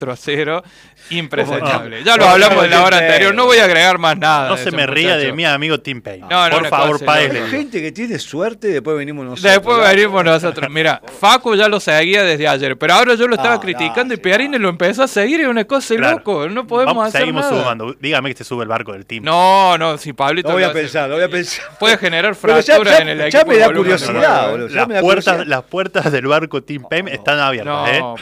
4-0, impresentable. Ya lo hablamos en la hora anterior, no voy a agregar más nada. No se me ría de mi amigo Tim Payne. Por favor, Hay gente que tiene suerte y después venimos nosotros. Mira, Facu ya lo seguía desde ayer, pero ahora yo lo estaba criticando y Piarini lo empezó a seguir y es una cosa de loco. No podemos hacer seguimos nada. sumando. Dígame que se sube el barco del team. No, si Pablito lo voy a pensar. Puede generar fracturas en el equipo. Ya me da curiosidad, boludo. Las puertas del barco Tim Payne están abiertas. No,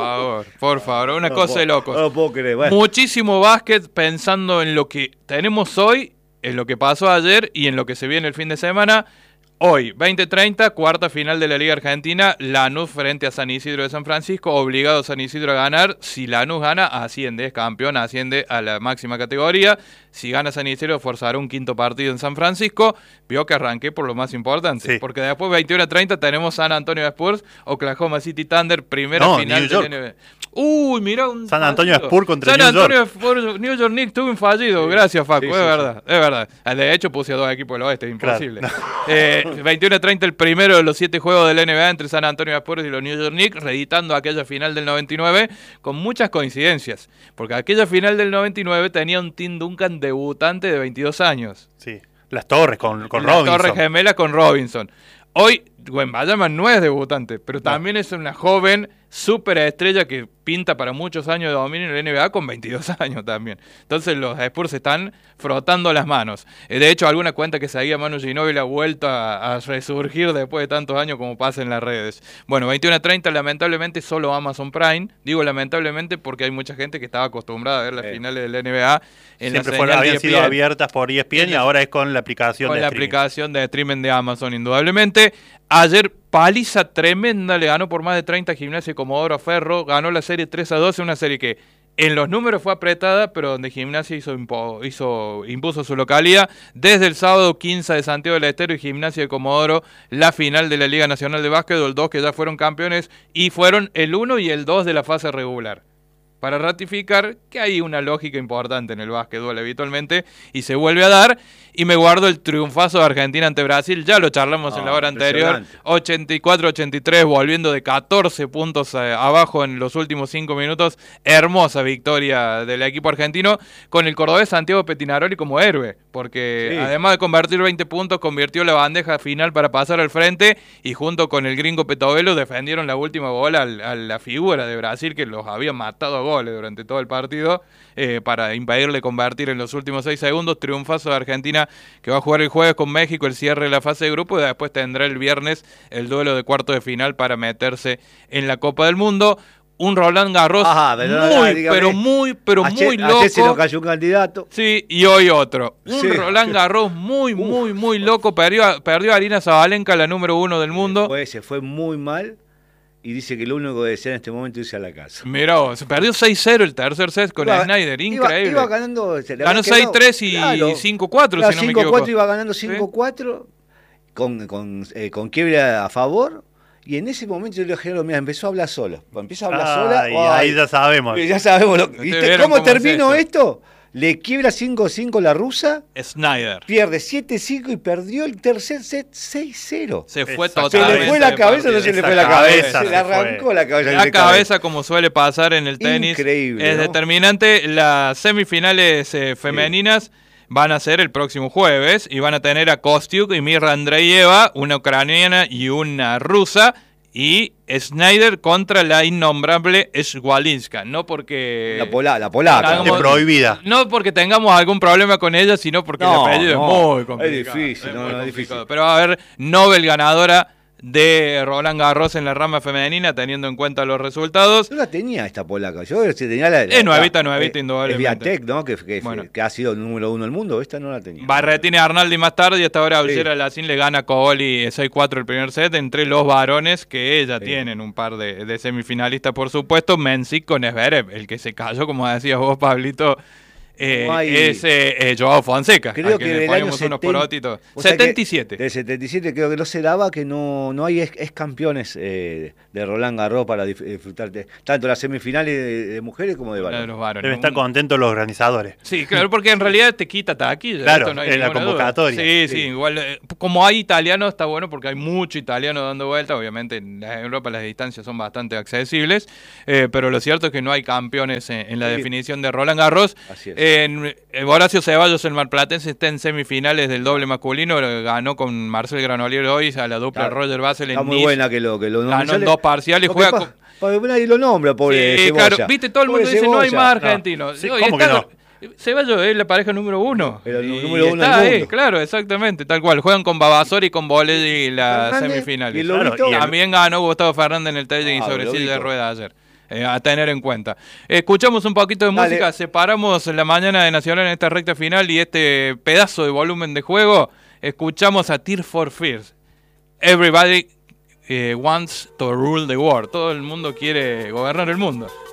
por favor, una cosa de locos. No lo puedo creer. Bueno. Muchísimo básquet pensando en lo que tenemos hoy, en lo que pasó ayer y en lo que se viene el fin de semana. Hoy, 20:30, cuarta final de la Liga Argentina, Lanús frente a San Isidro de San Francisco, obligado San Isidro a ganar. Si Lanús gana, asciende, es campeón, asciende a la máxima categoría. Si gana San Isidro, forzará un quinto partido en San Francisco. Vio que arranqué por lo más importante, porque después 21:30 tenemos San Antonio Spurs, Oklahoma City Thunder, primera final de la NBA. Uy, mirá un San Antonio Spurs contra San New York. San Antonio Spurs, New York Knicks tuvo un fallido. Gracias, Facu, es verdad. De hecho, puse a dos equipos del oeste, imposible. Claro. 21:30 el primero de los 7 juegos de la NBA entre San Antonio Spurs y los New York Knicks, reeditando aquella final del 99 con muchas coincidencias, porque aquella final del 99 tenía un Tim Duncan debutante de 22 años. Sí, las Torres con Robinson. Las Torres gemelas con Robinson. Hoy, Wembanyama no es debutante, pero también es una joven superestrella que pinta para muchos años de dominio en la NBA con 22 años también. Entonces los Spurs están frotando las manos. De hecho, alguna cuenta que seguía Manu Ginóbili ha vuelto a resurgir después de tantos años como pasa en las redes. Bueno, 21:30 lamentablemente solo Amazon Prime. Digo lamentablemente porque hay mucha gente que estaba acostumbrada a ver las finales de la NBA. Siempre habían sido abiertas por ESPN y ahora es con la aplicación de streaming. Aplicación de streaming de Amazon, indudablemente. Ayer paliza tremenda, le ganó por más de 30 Gimnasia y Comodoro a Ferro, ganó la serie 3-2, una serie que en los números fue apretada, pero donde Gimnasia impuso su localía. Desde el sábado 15 de Santiago del Estero y Gimnasia de Comodoro, la final de la Liga Nacional de Básquetbol, 2 que ya fueron campeones y fueron el 1 y el 2 de la fase regular. Para ratificar que hay una lógica importante en el básquetbol habitualmente y se vuelve a dar. Y me guardo el triunfazo de Argentina ante Brasil, ya lo charlamos en la hora anterior, 84-83, volviendo de 14 puntos abajo en los últimos 5 minutos. Hermosa victoria del equipo argentino, con el cordobés Santiago Petinaroli como héroe, porque además de convertir 20 puntos, convirtió la bandeja final para pasar al frente y junto con el gringo Petovelo defendieron la última bola a la figura de Brasil, que los había matado a goles durante todo el partido, para impedirle convertir en los últimos 6 segundos. Triunfazo de Argentina, que va a jugar el jueves con México el cierre de la fase de grupo y después tendrá el viernes el duelo de cuartos de final para meterse en la Copa del Mundo. Un Roland Garros muy loco. Ayer se nos cayó un candidato. Sí, y hoy otro. Roland Garros muy loco. Perdió a Arina Zabalenka, la número 1 del mundo. Se fue muy mal. Y dice que lo único que desea en este momento es irse a la casa. Mirá, se perdió 6-0 el tercer set con Snyder, increíble. Iba ganando. Ganó 6-3 y 5-4, si no me equivoco. 5-4 iba ganando 5-4, con quiebra a favor. Y en ese momento yo le dije, mira, empezó a hablar solo. Empieza a hablar sola. Y ahí ya sabemos. Ya sabemos. ¿Cómo terminó esto? Le quiebra 5-5 la rusa. Snyder. Pierde 7-5 y perdió el tercer set 6-0. Se fue totalmente. ¿Se le fue la cabeza o no se le fue la cabeza? Se le arrancó la cabeza. La cabeza, como suele pasar en el tenis. Increíble. Es determinante. Las semifinales femeninas van a ser el próximo jueves y van a tener a Kostyuk y Mirra Andreeva, una ucraniana y una rusa. Y Snyder contra la innombrable Swalinska, no porque... La polaca. Prohibida. No porque tengamos algún problema con ella, sino porque el apellido es muy complicado. Es difícil, es difícil. Pero va a haber Nobel ganadora de Roland Garros en la rama femenina, teniendo en cuenta los resultados. Yo la tenía esta polaca. Yo tenía la es nuevita, indudablemente. Es Viatek, ¿no? Que ha sido el número 1 del mundo. Esta no la tenía. Barretini Arnaldi más tarde y hasta ahora Aullera Lacín le gana a Cooli 6-4 el primer set entre los varones, que ella tienen un par de semifinalistas, por supuesto. Mensik con Zverev, el que se cayó, como decías vos, Pablito, es Joao Fonseca. Creo que le ponemos unos porotitos. 77. Del 77 creo que no se daba que no hay ex campeones de Roland Garros para disfrutar tanto las semifinales de mujeres como de varones. Deben estar contentos los organizadores. Sí, claro, porque en realidad te quita taquilla. Claro, no hay en la convocatoria. Sí, igual. Como hay italianos, está bueno porque hay mucho italiano dando vuelta. Obviamente en Europa las distancias son bastante accesibles, pero lo cierto es que no hay campeones en la definición de Roland Garros. Así es. Horacio Ceballos, el marplatense, está en semifinales del doble masculino, ganó con Marcel Granolier hoy a la dupla Roger Basel en Nice. Está muy buena que lo ganó en 2 parciales, juega con... Nadie lo nombra, pobre Cebolla. Claro, viste, todo el mundo dice no hay más argentinos. No. Sí, ¿cómo que no? Ceballos es la pareja número 1. El número 1 del mundo. Claro, exactamente, tal cual. Juegan con Babasori y con Boledi las semifinales. Y también ganó Gustavo Fernández en el tenis sobre silla de rueda ayer. A tener en cuenta. Escuchamos un poquito de música, separamos la mañana de Nacional en esta recta final y este pedazo de volumen de juego. Escuchamos a Tears for Fears. Everybody wants to rule the world. Todo el mundo quiere gobernar el mundo.